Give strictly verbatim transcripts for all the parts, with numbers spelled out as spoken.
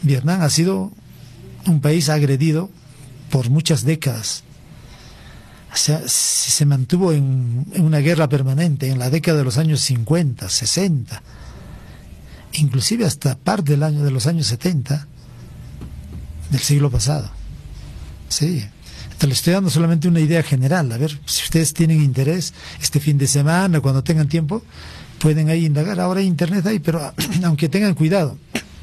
Vietnam ha sido un país agredido por muchas décadas. O sea, se mantuvo en, en una guerra permanente en la década de los años cincuenta, sesenta, inclusive hasta parte del año de los años setenta del siglo pasado. Sí, te le estoy dando solamente una idea general. A ver, si ustedes tienen interés, este fin de semana, cuando tengan tiempo, pueden ahí indagar. Ahora hay internet ahí, pero aunque tengan cuidado,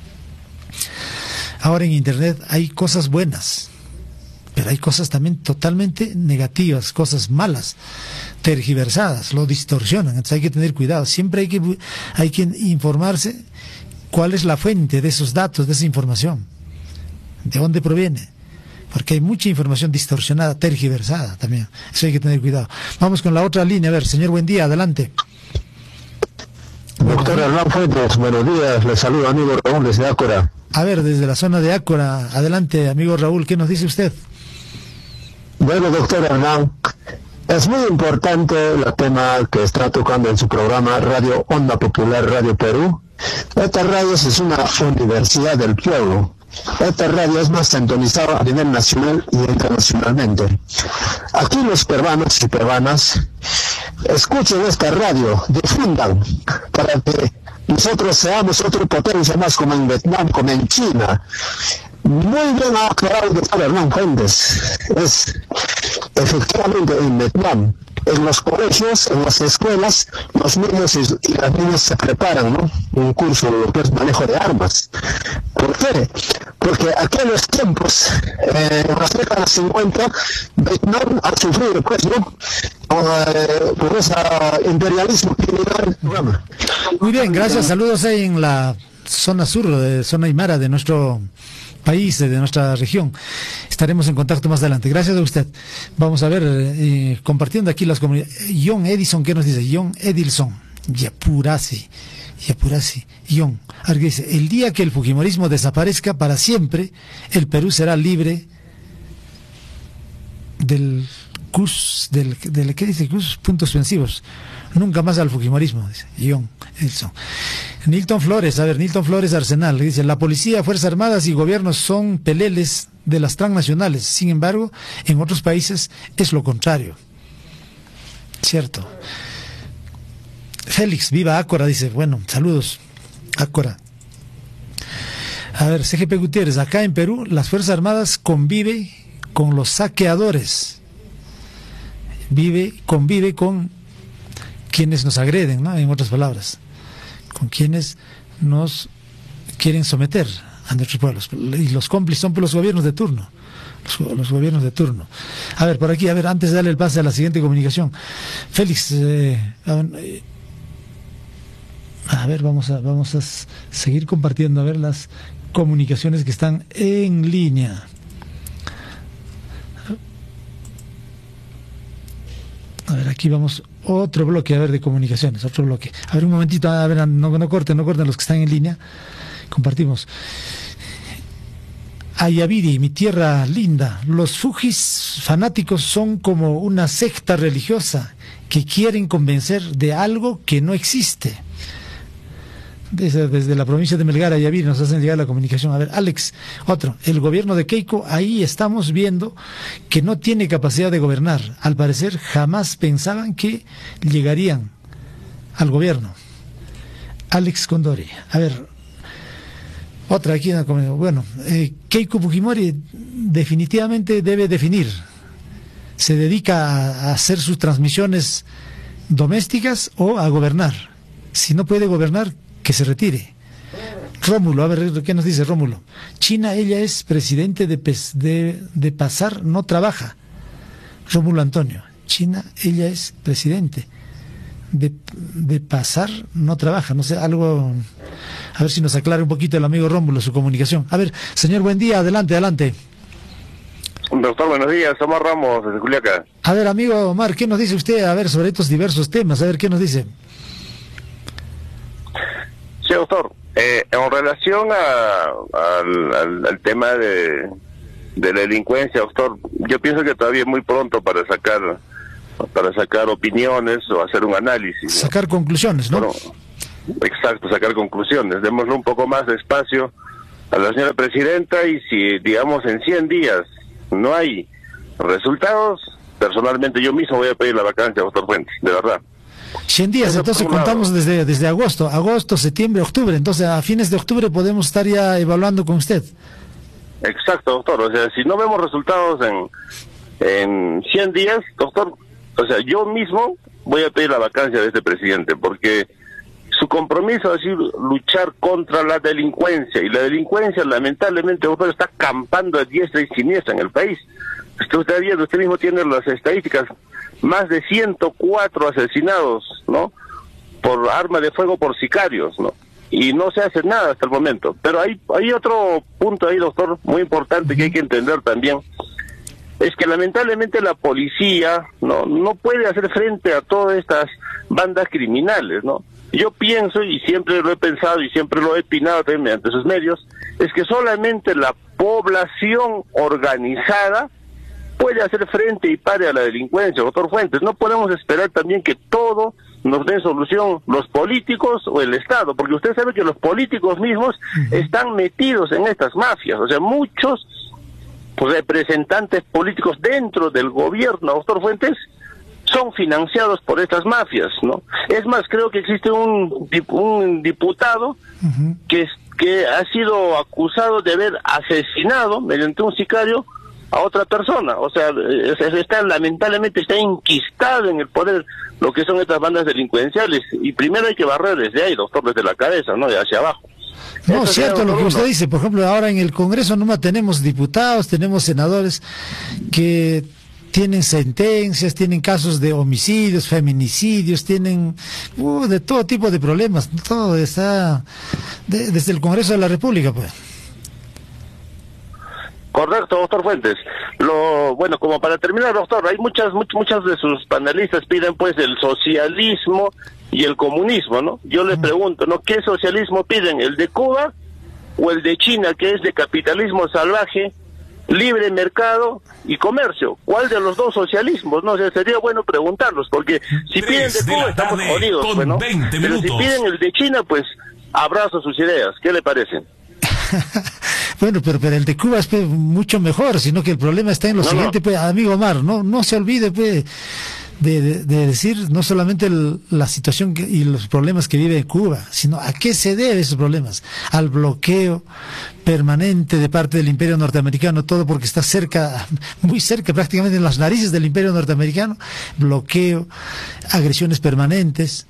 ahora en internet hay cosas buenas, pero hay cosas también totalmente negativas, cosas malas, tergiversadas, lo distorsionan. Entonces hay que tener cuidado. Siempre hay que, hay que informarse cuál es la fuente de esos datos, de esa información, de dónde proviene, porque hay mucha información distorsionada, tergiversada también. Eso hay que tener cuidado. Vamos con la otra línea. A ver, señor, buen día, adelante. Doctor Hernán Fuentes, buenos días, le saludo amigo Raúl desde Ácora. A ver, desde la zona de Ácora, adelante amigo Raúl, ¿qué nos dice usted? Bueno, doctor Hernán, es muy importante el tema que está tocando en su programa Radio Onda Popular Radio Perú. Esta radio es una universidad del pueblo. Esta radio es más sintonizada a nivel nacional y internacionalmente. Aquí los peruanos y peruanas escuchen esta radio, difundan, para que nosotros seamos otra potencia más como en Vietnam, como en China. Muy bien ha aclarado el doctor Hernán Fuentes. Es efectivamente en Vietnam, en los colegios, en las escuelas, los niños y, y las niñas se preparan, ¿no? Un curso de lo que es manejo de armas. ¿Por qué? Porque aquellos tiempos, eh, en las décadas cincuenta, Vietnam ha sufrido, pues, ¿no? Eh, por ese imperialismo criminal. Bueno. Muy bien, gracias. Saludos ahí en la zona sur, de zona aymara de nuestro país, de nuestra región. Estaremos en contacto más adelante. Gracias a usted. Vamos a ver, eh, compartiendo aquí las comunidades. John Edison, ¿qué nos dice? John Edilson, Yapurasi, Yapurasi, John. A ver, ¿qué dice? El día que el fujimorismo desaparezca para siempre, el Perú será libre del C U S, del, del ¿qué dice? C U S, puntos suspensivos. Nunca más al fujimorismo, dice John Edison. Nilton Flores, a ver, Nilton Flores Arsenal, dice, la policía, Fuerzas Armadas y gobiernos son peleles de las transnacionales, sin embargo, en otros países es lo contrario. Cierto. Félix, viva Ácora, dice, bueno, saludos, Ácora. A ver, C G P Gutiérrez, acá en Perú, las Fuerzas Armadas convive con los saqueadores, vive, convive con quienes nos agreden, ¿no? En otras palabras, con quienes nos quieren someter a nuestros pueblos. Y los cómplices son por los gobiernos de turno. Los, los gobiernos de turno. A ver, por aquí, a ver, antes de darle el pase a la siguiente comunicación. Félix, eh, a ver, vamos a, vamos a seguir compartiendo, a ver, las comunicaciones que están en línea. A ver, aquí vamos, otro bloque, a ver, de comunicaciones, otro bloque. A ver, un momentito, a ver, no, no corten, no corten los que están en línea. Compartimos. Ayaviri, mi tierra linda. Los fujis fanáticos son como una secta religiosa que quieren convencer de algo que no existe. Desde, desde la provincia de Melgar, Ayaviri, nos hacen llegar la comunicación. A ver, Alex, otro. El gobierno de Keiko, ahí estamos viendo que no tiene capacidad de gobernar. Al parecer, jamás pensaban que llegarían al gobierno. Alex Condori. A ver, otra aquí en la comunicación. Bueno, eh, Keiko Fujimori definitivamente debe definir. ¿Se dedica a, a hacer sus transmisiones domésticas o a gobernar? Si no puede gobernar, que se retire. Rómulo, a ver, ¿qué nos dice Rómulo? China, ella es presidente de, de, de pasar, no trabaja. Rómulo Antonio, China, ella es presidente de, de pasar, no trabaja. No sé, algo, a ver si nos aclara un poquito el amigo Rómulo su comunicación. A ver, señor, buen día, adelante, adelante. Doctor, buenos días, Omar Ramos, desde Juliaca. A ver, amigo Omar, ¿qué nos dice usted, a ver, sobre estos diversos temas? A ver, ¿qué nos dice? Sí, doctor, eh, en relación a, a, al, al tema de, de la delincuencia, doctor, yo pienso que todavía es muy pronto para sacar para sacar opiniones o hacer un análisis, ¿no? Sacar conclusiones, ¿no? Bueno, exacto, sacar conclusiones. Démosle un poco más de espacio a la señora presidenta, y si, digamos, en cien días no hay resultados, personalmente yo mismo voy a pedir la vacancia, doctor Fuentes, de verdad. cien días, entonces contamos desde, desde agosto, agosto, septiembre, octubre, entonces a fines de octubre podemos estar ya evaluando con usted. Exacto, doctor, o sea, si no vemos resultados en, en cien días, doctor, o sea, yo mismo voy a pedir la vacancia de este presidente, porque su compromiso es luchar contra la delincuencia, y la delincuencia lamentablemente, doctor, está campando a diestra y siniestra en el país. Usted, usted, viendo, usted mismo tiene las estadísticas, más de ciento cuatro asesinados, ¿no?, por arma de fuego por sicarios, ¿no?, y no se hace nada hasta el momento. Pero hay, hay otro punto ahí, doctor, muy importante que hay que entender también, es que lamentablemente la policía no no puede hacer frente a todas estas bandas criminales, ¿no? Yo pienso, y siempre lo he pensado y siempre lo he opinado también mediante sus medios, es que solamente la población organizada puede hacer frente y pare a la delincuencia, doctor Fuentes. No podemos esperar también que todo nos den solución los políticos o el Estado, porque usted sabe que los políticos mismos están metidos en estas mafias, o sea, muchos representantes políticos dentro del gobierno, doctor Fuentes, son financiados por estas mafias, ¿no? Es más, creo que existe un, un diputado uh-huh. que, que ha sido acusado de haber asesinado mediante un sicario a otra persona. O sea, está lamentablemente está enquistado en el poder lo que son estas bandas delincuenciales, y primero hay que barrer desde ahí, doctor, desde la cabeza, ¿no?, de hacia abajo. No, es cierto lo que usted dice. Por ejemplo, ahora en el Congreso nomás tenemos diputados, tenemos senadores que tienen sentencias, tienen casos de homicidios, feminicidios, tienen uh, de todo tipo de problemas. Todo está de, desde el Congreso de la República, pues. Correcto, doctor Fuentes. Lo bueno, como para terminar, doctor, hay muchas, muchas, muchas de sus panelistas piden pues el socialismo y el comunismo, ¿no? Yo les pregunto, ¿no?, ¿qué socialismo piden? ¿El de Cuba o el de China, que es de capitalismo salvaje, libre mercado y comercio? ¿Cuál de los dos socialismos? No, o sea, sería bueno preguntarlos, porque si piden de Cuba estamos jodidos, pues, ¿no? Pero si piden el de China, pues abrazo sus ideas. ¿Qué le parecen? Bueno, pero, pero el de Cuba es pues, mucho mejor, sino que el problema está en lo no, siguiente, no. pues, amigo Omar, no, no se olvide, pues, de, de, de decir no solamente el, la situación que, y los problemas que vive Cuba, sino a qué se deben esos problemas. Al bloqueo permanente de parte del Imperio Norteamericano, todo porque está cerca, muy cerca, prácticamente en las narices del Imperio Norteamericano, bloqueo, agresiones permanentes.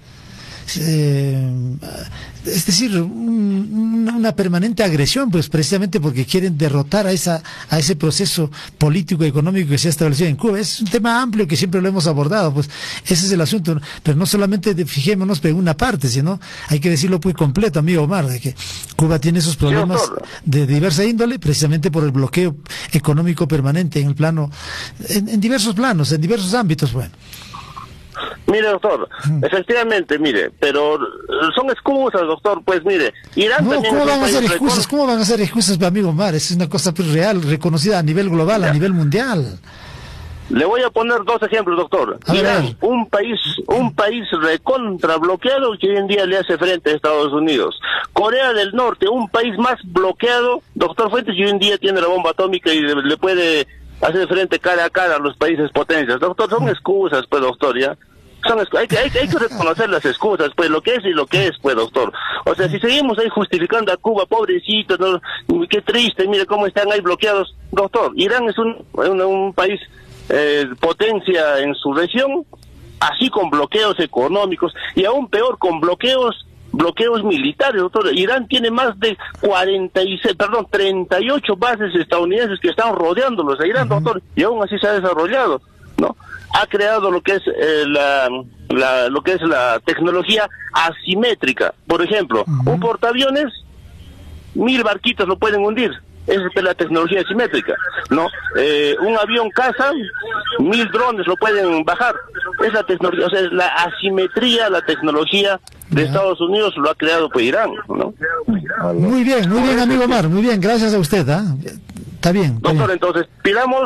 Eh, es decir, un, una permanente agresión, pues precisamente porque quieren derrotar a esa a ese proceso político y económico que se ha establecido en Cuba. Es un tema amplio que siempre lo hemos abordado, pues ese es el asunto, pero no solamente de, fijémonos en una parte, sino hay que decirlo muy completo, amigo Omar, de que Cuba tiene esos problemas de diversa índole, precisamente por el bloqueo económico permanente en el plano, en, en diversos planos, en diversos ámbitos, bueno. Mire, doctor, efectivamente, mire, pero son excusas, doctor, pues mire, Irán no, también... ¿cómo van a ser excusas? ¿Cómo van a ser excusas, amigo Omar? Es una cosa pues, real, reconocida a nivel global, ya. a nivel mundial. Le voy a poner dos ejemplos, doctor. A Irán, ver. un país un país recontra bloqueado que hoy en día le hace frente a Estados Unidos. Corea del Norte, un país más bloqueado, doctor Fuentes, que hoy en día tiene la bomba atómica y le, le puede hacer frente cara a cara a los países potencias. Doctor, son excusas, pues, doctor, ya. Son, hay, que, hay, hay que reconocer las excusas, pues, lo que es y lo que es, pues, doctor. O sea, si seguimos ahí justificando a Cuba, pobrecito, ¿no?, qué triste, mire cómo están ahí bloqueados. Doctor, Irán es un, un, un país eh, potencia en su región, así con bloqueos económicos, y aún peor, con bloqueos bloqueos militares, doctor. Irán tiene más de cuarenta y seis, perdón, treinta y ocho bases estadounidenses que están rodeándolos a Irán, uh-huh. doctor, y aún así se ha desarrollado, ¿no? Ha creado lo que es eh, la, la lo que es la tecnología asimétrica. Por ejemplo, uh-huh. un portaaviones, mil barquitos lo pueden hundir. Esa es la tecnología asimétrica, ¿no? Eh, un avión caza, mil drones lo pueden bajar. Es la tecnología, o sea, es la asimetría, la tecnología de Estados Unidos lo ha creado pues Irán, ¿no? Muy bien, muy bien, amigo Omar, muy bien, gracias a usted, ¿eh? Está bien. Está Doctor, bien. entonces, pidamos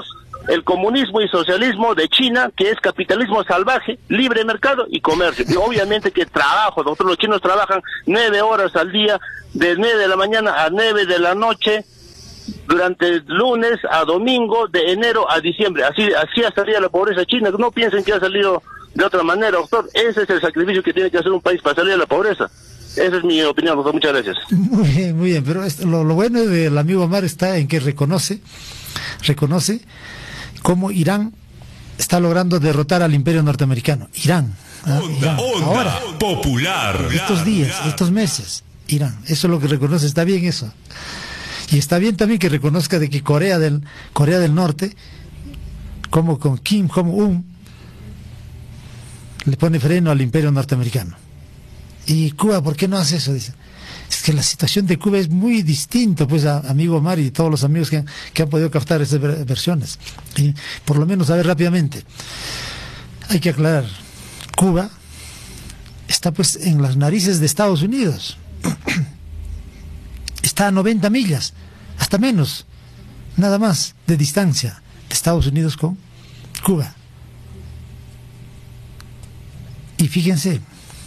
el comunismo y socialismo de China, que es capitalismo salvaje, libre mercado y comercio. Y obviamente que trabajo, doctor, los chinos trabajan nueve horas al día, de nueve de la mañana a nueve de la noche, durante lunes a domingo, de enero a diciembre. Así, así ha salido la pobreza china. No piensen que ha salido de otra manera, doctor. Ese es el sacrificio que tiene que hacer un país para salir de la pobreza. Esa es mi opinión, doctor. Muchas gracias. Muy bien, muy bien. Pero esto, lo, lo bueno del amigo Omar está en que reconoce, reconoce cómo Irán está logrando derrotar al imperio norteamericano. Irán. ¿Ah? Onda, Irán. onda, Ahora, popular. estos días, estos meses, Irán. Eso es lo que reconoce. Está bien eso. Y está bien también que reconozca de que Corea del, Corea del Norte, como con Kim Jong-un, le pone freno al imperio norteamericano. Y Cuba, ¿por qué no hace eso? Dice. Es que la situación de Cuba es muy distinta, pues, a, amigo Omar y todos los amigos que han, que han podido captar esas versiones. Y por lo menos, a ver rápidamente, hay que aclarar, Cuba está pues en las narices de Estados Unidos. Está a noventa millas, hasta menos, nada más, de distancia de Estados Unidos con Cuba. Y fíjense,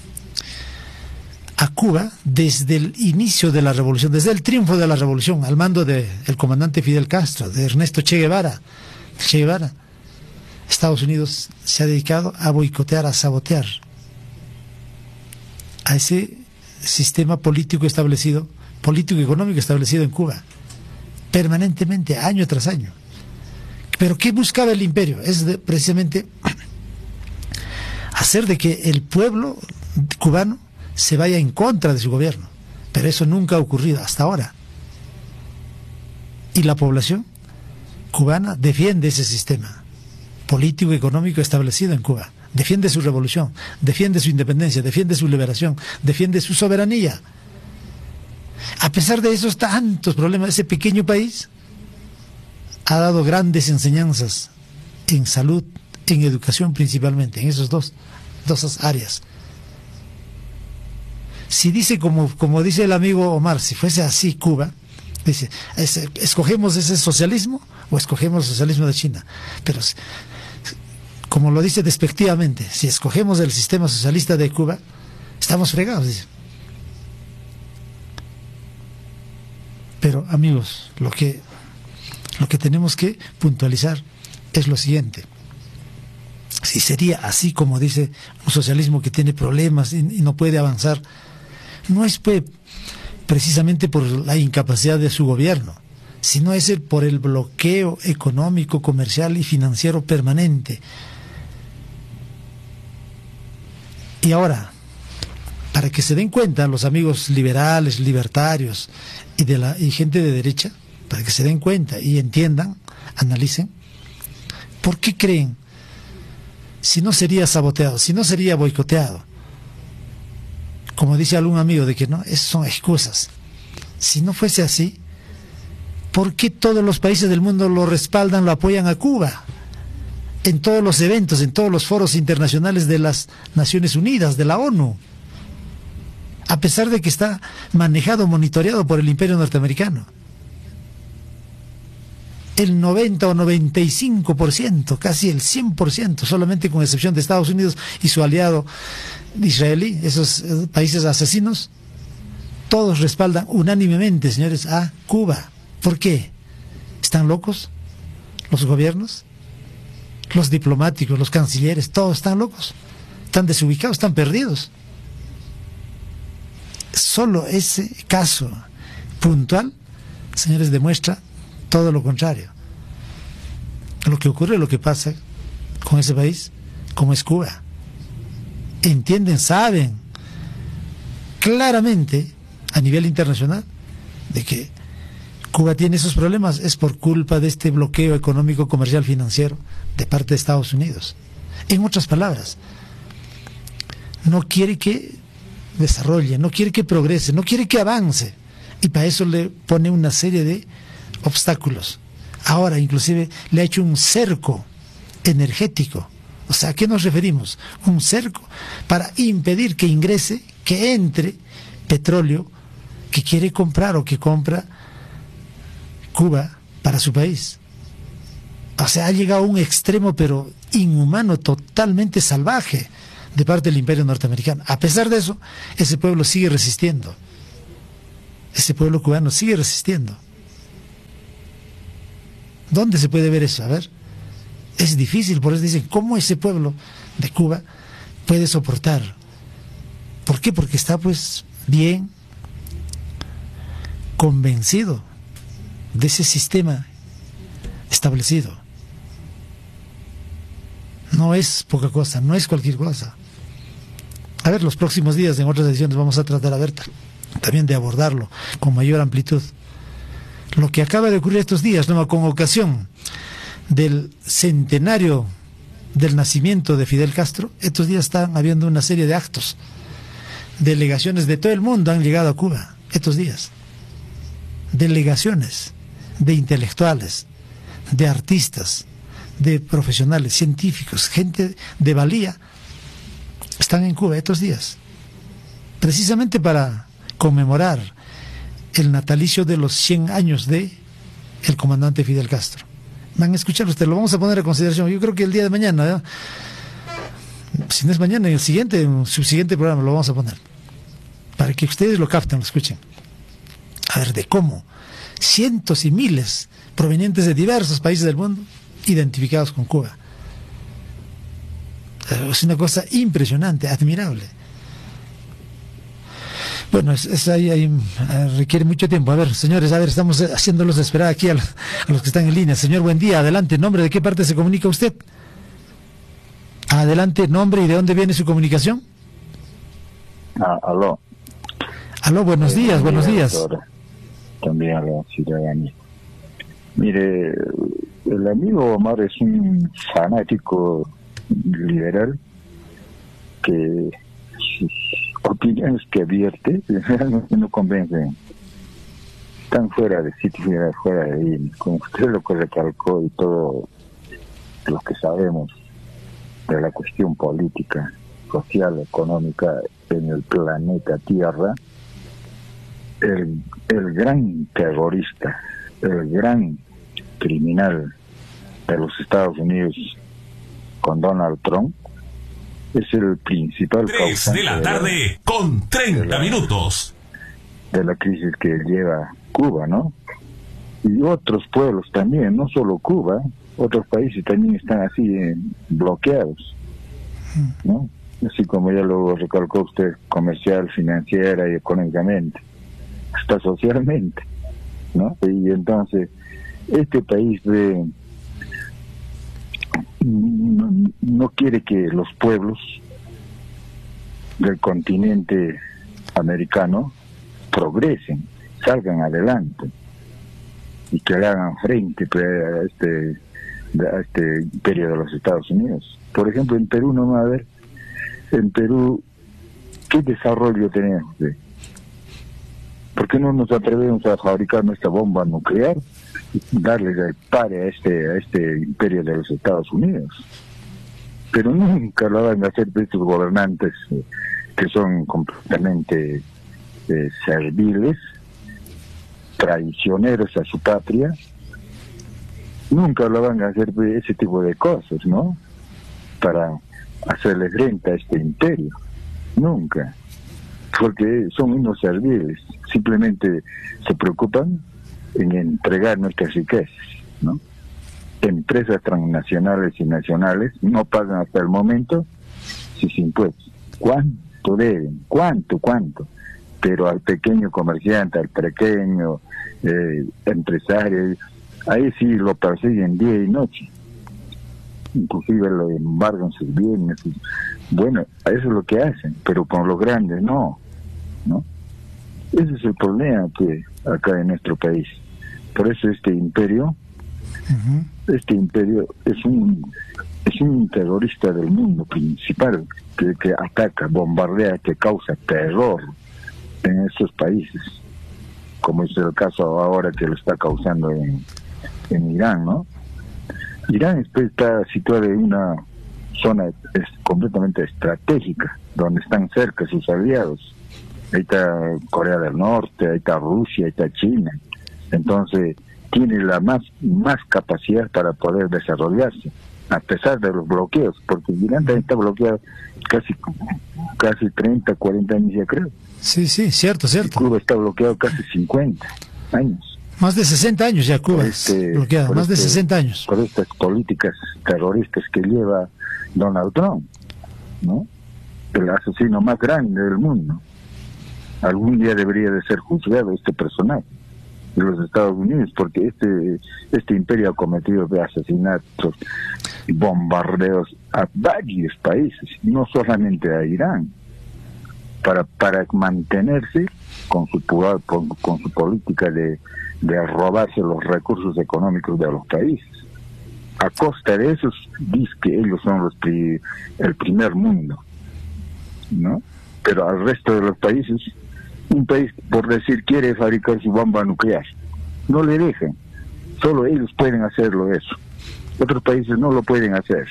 a Cuba, desde el inicio de la revolución, desde el triunfo de la revolución, al mando del comandante Fidel Castro, de Ernesto Che Guevara, Che Guevara, Estados Unidos se ha dedicado a boicotear, a sabotear a ese sistema político establecido, político y económico establecido en Cuba, permanentemente, año tras año. Pero ¿qué buscaba el imperio? Es de, precisamente hacer de que el pueblo cubano se vaya en contra de su gobierno. Pero eso nunca ha ocurrido hasta ahora. Y la población cubana defiende ese sistema político y económico establecido en Cuba. Defiende su revolución, defiende su independencia, defiende su liberación, defiende su soberanía. A pesar de esos tantos problemas, ese pequeño país ha dado grandes enseñanzas en salud, en educación principalmente, en esas dos, dos áreas. Si dice, como, como dice el amigo Omar, si fuese así Cuba, dice, es, ¿escogemos ese socialismo o escogemos el socialismo de China? Pero, como lo dice despectivamente, si escogemos el sistema socialista de Cuba, estamos fregados, dice. Pero, amigos, lo que, lo que tenemos que puntualizar es lo siguiente. Si sería así como dice un socialismo que tiene problemas y, y no puede avanzar, no es pues, precisamente por la incapacidad de su gobierno, sino es el, por el bloqueo económico, comercial y financiero permanente. Y ahora, para que se den cuenta los amigos liberales, libertarios y, de la, y gente de derecha, para que se den cuenta y entiendan, analicen, ¿por qué creen? Si no sería saboteado, si no sería boicoteado, como dice algún amigo, de que no, esas son excusas. Si no fuese así, ¿por qué todos los países del mundo lo respaldan, lo apoyan a Cuba? En todos los eventos, en todos los foros internacionales de las Naciones Unidas, de la ONU. A pesar de que está manejado, monitoreado por el imperio norteamericano. El noventa o noventa y cinco por ciento, casi el cien por ciento, solamente con excepción de Estados Unidos y su aliado israelí, esos países asesinos, todos respaldan unánimemente, señores, a Cuba. ¿Por qué? ¿Están locos los gobiernos? Los diplomáticos, los cancilleres, todos están locos, están desubicados, están perdidos. Solo ese caso puntual, señores, demuestra todo lo contrario. Lo que ocurre, lo que pasa con ese país, como es Cuba. Entienden, saben claramente a nivel internacional de que Cuba tiene esos problemas, es por culpa de este bloqueo económico, comercial, financiero de parte de Estados Unidos. En otras palabras, no quiere que desarrolle, no quiere que progrese, no quiere que avance, y para eso le pone una serie de obstáculos. Ahora inclusive le ha hecho un cerco energético. O sea, ¿a qué nos referimos? Un cerco para impedir que ingrese, que entre petróleo que quiere comprar o que compra Cuba para su país. O sea, ha llegado a un extremo, pero inhumano, totalmente salvaje, de parte del imperio norteamericano. A pesar de eso, ese pueblo sigue resistiendo. Ese pueblo cubano sigue resistiendo. ¿Dónde se puede ver eso? A ver, es difícil, por eso dicen, ¿cómo ese pueblo de Cuba puede soportar? ¿Por qué? Porque está pues bien convencido de ese sistema establecido. No es poca cosa, no es cualquier cosa. A ver, los próximos días en otras ediciones vamos a tratar a ver también de abordarlo con mayor amplitud. Lo que acaba de ocurrir estos días, ¿no? Con ocasión del centenario del nacimiento de Fidel Castro, estos días están habiendo una serie de actos. Delegaciones de todo el mundo han llegado a Cuba estos días. Delegaciones de intelectuales, de artistas, de profesionales, científicos, gente de valía, están en Cuba estos días, precisamente para conmemorar el natalicio de los cien años de el comandante Fidel Castro. Van a escuchar ustedes, lo vamos a poner a consideración. Yo creo que el día de mañana, ¿eh? Si no es mañana, en el siguiente, en su siguiente programa lo vamos a poner, para que ustedes lo capten, lo escuchen. A ver, de cómo cientos y miles provenientes de diversos países del mundo identificados con Cuba. Es una cosa impresionante, admirable. Bueno, es, es ahí, ahí requiere mucho tiempo. A ver, señores, a ver, estamos haciéndolos esperar aquí a, a los que están en línea. Señor, buen día, adelante. ¿Nombre de qué parte se comunica usted? Adelante, nombre y de dónde viene su comunicación. Ah, aló. Aló, buenos eh, días, buenos días. Doctor. También a la ciudadanía. Mire, el amigo Omar es un fanático liberal que sus opiniones que vierte realmente no convencen. Están fuera de sitio, fuera de ahí, como usted lo que recalcó y todo lo que sabemos de la cuestión política, social, económica en el planeta Tierra. El, el gran terrorista, el gran criminal de los Estados Unidos con Donald Trump es el principal causante de la tarde de la, con treinta de la, minutos de la crisis que lleva Cuba, ¿no? Y otros pueblos también, no solo Cuba, otros países también están así eh, bloqueados, ¿no? Así como ya lo recalcó usted, comercial, financiera y económicamente, hasta socialmente, ¿no? Y entonces este país de no, no quiere que los pueblos del continente americano progresen, salgan adelante y que le hagan frente a este a este imperio de los Estados Unidos. Por ejemplo, en Perú, no va a ver, en Perú, ¿qué desarrollo tenemos? ¿Por qué no nos atrevemos a fabricar nuestra bomba nuclear y darle el pare a este, a este imperio de los Estados Unidos? Pero nunca lo van a hacer estos gobernantes eh, que son completamente eh, serviles, traicioneros a su patria. Nunca lo van a hacer ese tipo de cosas, ¿no? Para hacerle frente a este imperio. Nunca. Porque son unos serviles. Simplemente se preocupan en entregar nuestras riquezas, ¿no? Empresas transnacionales y nacionales no pagan hasta el momento sus impuestos. ¿Cuánto deben? ¿Cuánto? ¿Cuánto? Pero al pequeño comerciante, al pequeño eh, empresario, ahí sí lo persiguen día y noche. Inclusive lo embargan sus bienes. Bueno, eso es lo que hacen, pero con los grandes no, ¿no? Ese es el problema que acá en nuestro país. Por eso este imperio, uh-huh. este imperio es un es un terrorista del mundo principal que, que ataca, bombardea, que causa terror en estos países, como es el caso ahora que lo está causando en, en Irán, ¿no? Irán está situado en una zona es completamente estratégica, donde están cerca sus aliados. Ahí está Corea del Norte, ahí está Rusia, ahí está China. Entonces, tiene la más, más capacidad para poder desarrollarse, a pesar de los bloqueos, porque Irán también está bloqueado casi, casi treinta, cuarenta años ya creo. Sí, sí, cierto, cierto. Y Cuba está bloqueado casi cincuenta años. Más de sesenta años ya Cuba este, es bloqueada, más este, de sesenta años. Por estas políticas terroristas que lleva Donald Trump, ¿no? El asesino más grande del mundo. Algún día debería de ser juzgado este personaje de los Estados Unidos, porque este este imperio ha cometido de asesinatos y bombardeos a varios países, no solamente a Irán, para para mantenerse con su con, con su política de, de robarse los recursos económicos de los países. A costa de esos, dice que ellos son los pri, el primer mundo, ¿no? Pero al resto de los países, un país, por decir, quiere fabricar su bomba nuclear, no le dejan, solo ellos pueden hacerlo eso, otros países no lo pueden hacer.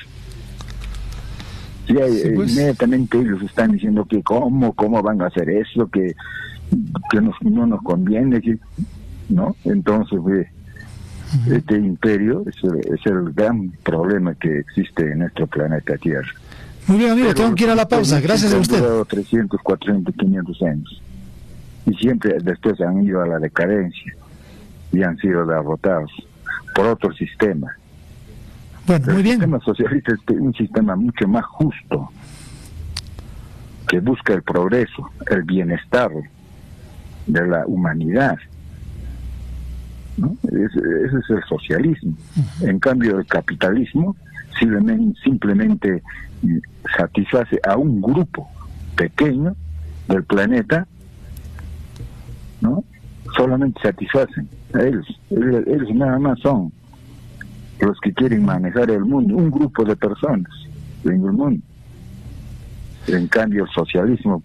Ya sí, pues, inmediatamente ellos están diciendo que cómo, cómo van a hacer eso, que, que nos, no nos conviene, que, ¿no? Entonces, eh, uh-huh. este imperio es el, es el gran problema que existe en nuestro planeta Tierra. Muy bien, amigo, tengo que ir a la pausa, gracias a usted. trescientos, cuatrocientos, quinientos años. Y siempre después han ido a la decadencia y han sido derrotados por otro sistema. Bueno, muy bien. El sistema socialista es un sistema mucho más justo, que busca el progreso, el bienestar de la humanidad, ¿no? Ese, ese es el socialismo. Uh-huh. En cambio, el capitalismo simplemente, simplemente satisface a un grupo pequeño del planeta, ¿no? Solamente satisfacen a ellos. ellos. Ellos nada más son los que quieren manejar el mundo, un grupo de personas en el mundo. En cambio, el socialismo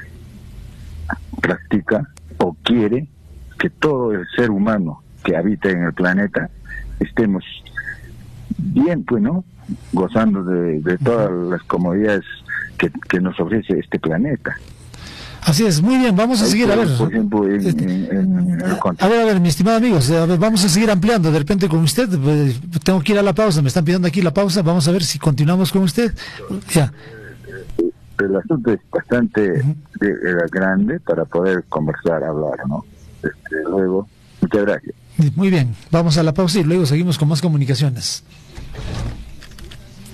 practica o quiere que todo el ser humano que habita en el planeta estemos bien, pues, ¿no? Gozando de, de todas las comodidades que, que nos ofrece este planeta. Así es, muy bien, vamos a seguir, a ver. Por ejemplo, en, este, en, en el a ver, a ver, mi estimado amigo, a ver, vamos a seguir ampliando de repente con usted. Pues, tengo que ir a la pausa, me están pidiendo aquí la pausa, vamos a ver si continuamos con usted. Ya. El asunto es bastante uh-huh. de, de grande para poder conversar, hablar, ¿no? Este, luego, muchas gracias. Muy bien, vamos a la pausa y luego seguimos con más comunicaciones.